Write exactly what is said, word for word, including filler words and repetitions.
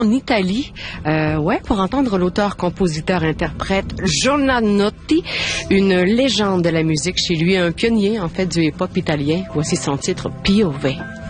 En Italie, euh, ouais, pour entendre l'auteur, compositeur, interprète Giovanotti, une légende de la musique chez lui, un pionnier en fait du hip-hop italien. Voici son titre Piove.